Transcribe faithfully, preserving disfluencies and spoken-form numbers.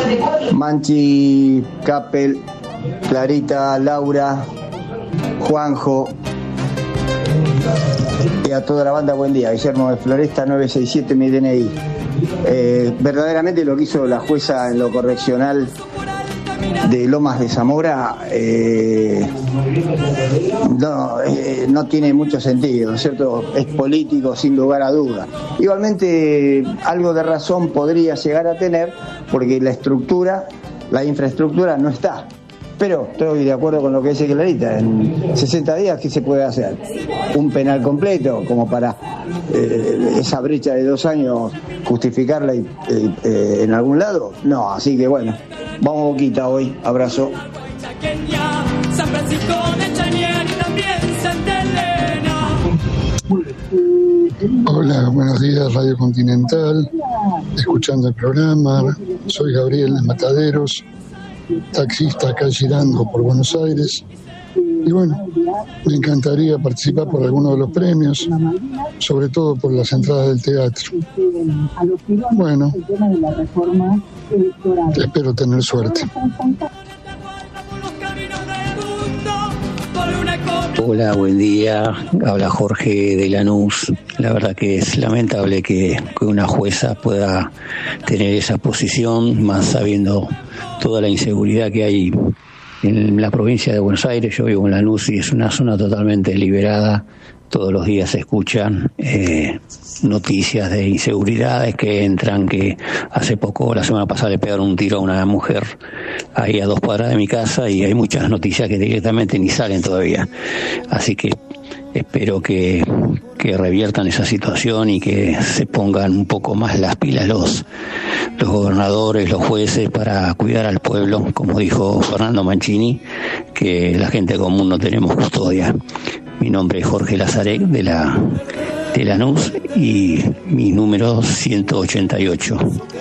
Manchi, Capel, Clarita, Laura, Juanjo y a toda la banda, buen día. Guillermo de Floresta, nueve seis siete, mi D N I. Eh, verdaderamente lo que hizo la jueza en lo correccional de Lomas de Zamora eh, no, eh, no tiene mucho sentido, ¿no es cierto? Es político sin lugar a duda. Igualmente algo de razón podría llegar a tener porque la estructura, la infraestructura no está. Pero estoy de acuerdo con lo que dice Clarita, en sesenta días, ¿qué se puede hacer? ¿Un penal completo como para eh, esa brecha de dos años justificarla y, eh, eh, en algún lado? No, así que bueno, vamos Boquita hoy, abrazo. Hola, buenos días Radio Continental, escuchando el programa, soy Gabriel de Mataderos, taxista acá girando por Buenos Aires, y bueno, me encantaría participar por alguno de los premios, sobre todo por las entradas del teatro. Bueno, espero tener suerte. Hola, buen día. Habla Jorge de Lanús. La verdad que es lamentable que, que una jueza pueda tener esa posición, más sabiendo toda la inseguridad que hay en la provincia de Buenos Aires. Yo vivo en Lanús y es una zona totalmente liberada. Todos los días se escuchan eh, noticias de inseguridades que entran, que hace poco, la semana pasada, le pegaron un tiro a una mujer ahí a dos cuadras de mi casa, y hay muchas noticias que directamente ni salen todavía. Así que espero que, que reviertan esa situación y que se pongan un poco más las pilas los, los gobernadores, los jueces, para cuidar al pueblo, como dijo Fernando Mancini, que la gente común no tenemos custodia. Mi nombre es Jorge Lazarek de la de Lanús y mi número ciento ochenta y ocho.